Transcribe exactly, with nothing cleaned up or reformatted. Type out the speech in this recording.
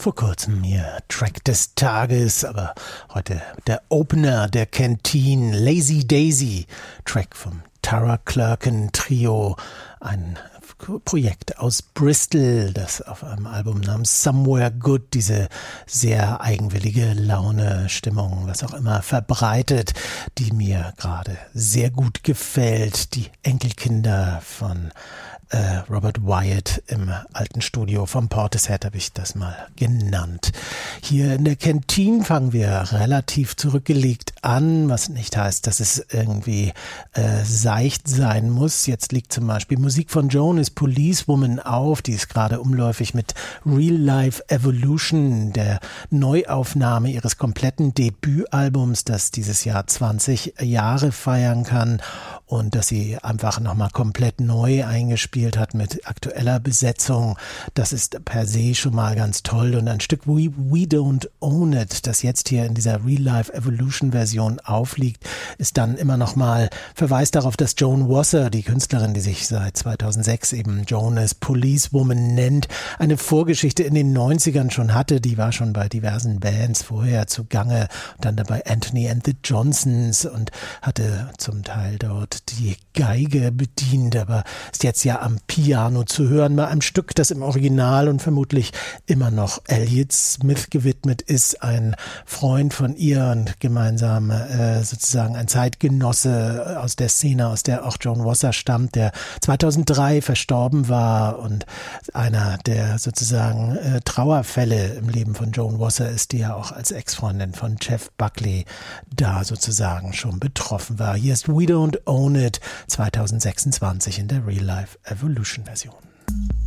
Vor kurzem hier Track des Tages, aber heute der Opener der Canteen, Lazy Daisy, Track vom Tara Clerkin Trio, ein Projekt aus Bristol, das auf einem Album namens Somewhere Good diese sehr eigenwillige Laune, Stimmung, was auch immer verbreitet, die mir gerade sehr gut gefällt. Die Enkelkinder von äh, Robert Wyatt im alten Studio vom Portishead habe ich das mal genannt. Hier in der Canteen fangen wir relativ zurückgelegt an, was nicht heißt, dass es irgendwie äh, seicht sein muss. Jetzt liegt zum Beispiel Musik von Joan is Policewoman auf, die ist gerade umläufig mit Real Life Evolution, der Neuaufnahme ihres kompletten Debütalbums, das dieses Jahr zwanzig Jahre feiern kann und das sie einfach nochmal komplett neu eingespielt hat mit aktueller Besetzung. Das ist per se schon mal ganz toll und ein Stück We, We Don't Own It, das jetzt hier in dieser Real Life Evolution Version aufliegt, ist dann immer nochmal Verweis darauf, dass Joan Wasser, die Künstlerin, die sich seit zweitausendsechs eben Joan is Policewoman nennt, eine Vorgeschichte in den neunzigern schon hatte. Die war schon bei diversen Bands vorher zugange, dann dabei Anthony and the Johnsons und hatte zum Teil dort die Geige bedient, aber ist jetzt ja am Piano zu hören bei einem Stück, das im Original und vermutlich immer noch Elliott Smith gewidmet ist, ein Freund von ihr und gemeinsam äh, sozusagen ein Zeitgenosse aus der Szene, aus der auch Joan Wasser stammt, der zweitausenddrei verstorben war und einer der sozusagen äh, Trauerfälle im Leben von Joan Wasser ist, die ja auch als Ex-Freundin von Jeff Buckley da sozusagen schon betroffen war. Hier ist We Don't Own It zweitausendsechsundzwanzig in der Real Life Evolution Version.